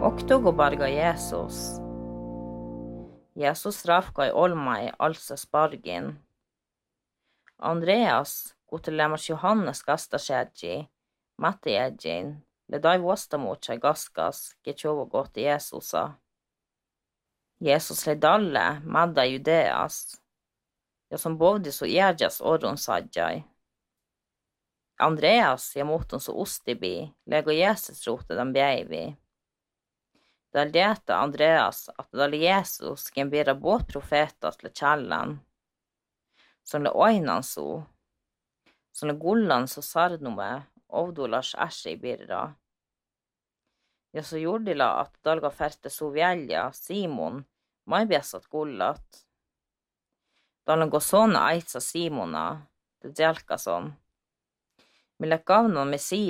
Oktogobarga Jesus. Jesus rafkai olmai alsa spargin. Andreas, kutelemas Johannes kastasjedji, Mattiedjin, ledai vuostamuutsai gaskas, ketjovo kohti Jeesusa. Jeesus ledalle, madda Judeas, ja som bovdis og erjas orrun sadjai. Andreas, ja motun så ostibi, lego Jesus rote den bjeivi. Där leta Andreas att dalle Jesus kan bera båt profeter till källan. Som le oinan så. Som le gullan så sarnome, ovdolars äsje birra. Ja så jordila att dalga färte så välja Simon, mai bässat gullat. Dalle gå såna aitsa Simona, det djelkason. Mille gavnon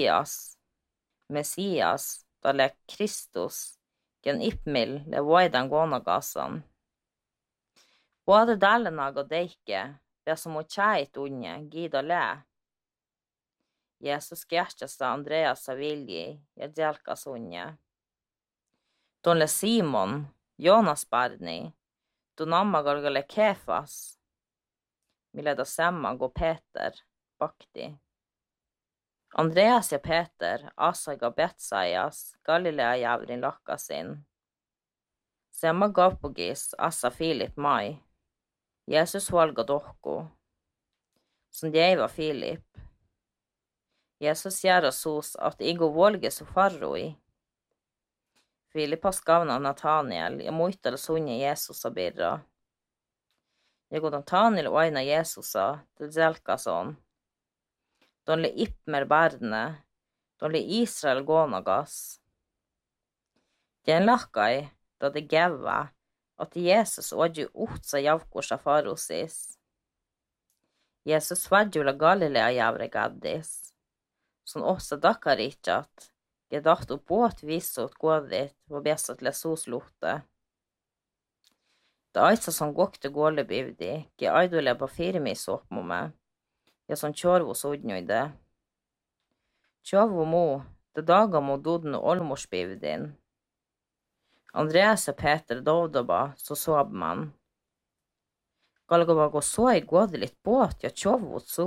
Messias, dalle Kristus, gen ipmil le voidan gånagasan. Både dalena og deike, be som å tjeit unge, gida le. Jesus gjertjasta Andreas av vilji, ja djelkas unge. Don le Simon, Jonas barni, don amma galgale Kefas, mileda semma gå Peter, bakti. Andreas ja Peter, Asaga Betsaias, Galilea javrin lakkasin. Semma Gapogis, Asa Filip mai. Jesus valga dohko. Som djeva Filip. Jesus gjør sos at igo volge så farroi. Filipas gavna Nathaniel, jeg moitale sunje Jesus av birra. Jeg går Nathaniel og aina Jesusa, til zelkason. Don le ipmer barne, don le Israel gånagas. Den lakkai, da det geva, at Jesus odju utsa javkorsa farosis. Jesus vadjula Galilea javre gaddis, som også dakaritjat, gedacht og båt visot gådit, var besat lesos lukte. Da aitsa som gokte gåle bivdi, ge aidole på firmis oppmomme, ja som tjorvo sodnjøyde. Tjorvo mo, det daga mo dodden og olmorsbivdin. Andreas og Peter dovdaba, så sov man. Galgaba gå så i gåde litt båt, ja tjorvo så.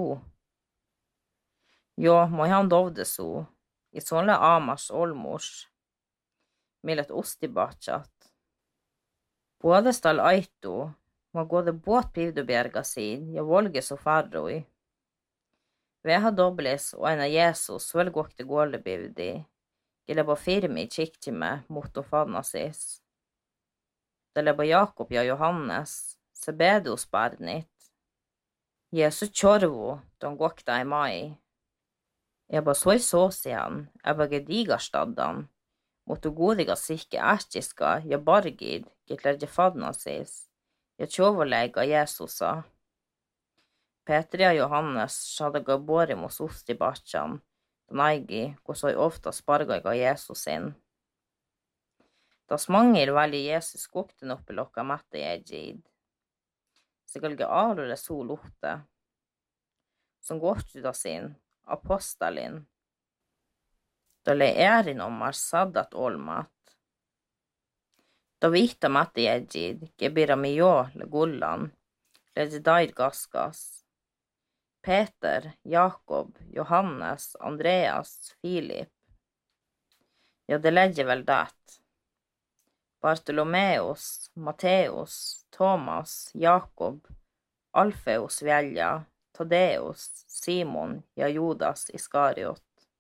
Jo, må han dovde så, i sånne amars olmors, millet ostibatjat. Både stall aito, må gå det båt bivdobjerga sin, ja volge så farroi. Vi har dobblis og en av Jesus vel gåkte gåle bivdi, gille på firmi kiktime mot å fanna sis. Det leba Jakob ja Johannes, Sebedeos barnit. Jesus tjorvo, de gåkta i mai. Jeg ba så i såsian, jeg ba gedigarstaddan, mot å godiga sikke ertiska, ja bargid, gitlerje fanna sis, ja tjovolega Jesusa. Peter ja Johannes hadde gå båre mot ost i batjan, den eigi gå så ofta sparga i Jesus sin. Da smangir velge Jesus skokten oppi lokka matte i edjid. Sigalge alule så lukte, som gått ut av sin, apostelin. Da le erin omar saddat olmat. Da vita matte i edjid, gebira mio le gullan, le dair gaskas. Peter, Jakob, Johannes, Andreas, Filip. Ja, det ledde vel det. Bartolomeus, Matteus, Thomas, Jakob, Alfeus Velja, Tadeus, Simon, ja Judas Iskariot.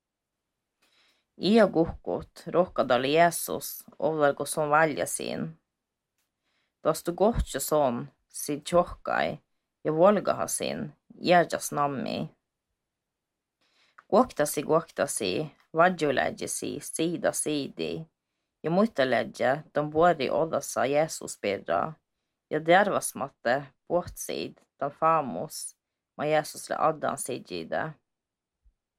Ia gukkot, råkadal Jesus, overgå som velja sin. Da stod godt jo sånn, sin tjokkai, ja volga ha sin, jerjas nammi. Gåktasi, vadjuledje si, sida sidi. Ja muitaledje, de bori odasa Jesus birra. Ja dervasmatte, båtsid, de famos, ma Jesus le addan sidjide.